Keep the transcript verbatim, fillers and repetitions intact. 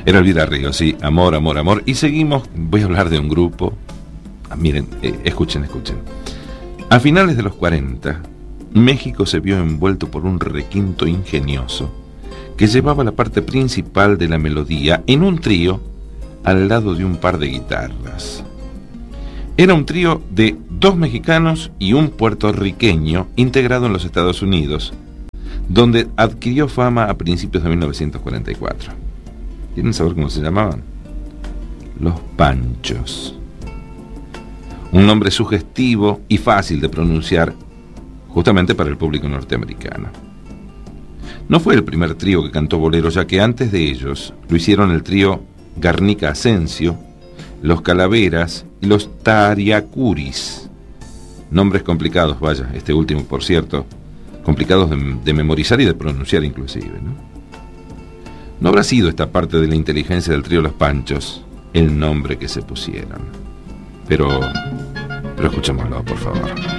Era Elvira Ríos, sí, amor, amor, amor. Y seguimos, voy a hablar de un grupo. Ah, miren, eh, escuchen, escuchen. A finales de los cuarenta, México se vio envuelto por un requinto ingenioso que llevaba la parte principal de la melodía en un trío al lado de un par de guitarras. Era un trío de dos mexicanos y un puertorriqueño integrado en los Estados Unidos, donde adquirió fama a principios de mil novecientos cuarenta y cuatro. ¿Quieren saber cómo se llamaban? Los Panchos. Un nombre sugestivo y fácil de pronunciar, justamente para el público norteamericano. No fue el primer trío que cantó bolero, ya que antes de ellos lo hicieron el trío Garnica Asensio, los Calaveras y los Tariacuris. Nombres complicados, vaya, este último, por cierto, complicados de, de memorizar y de pronunciar inclusive, ¿no? No habrá sido esta parte de la inteligencia del trío Los Panchos el nombre que se pusieron. Pero, pero escuchémoslo, por favor.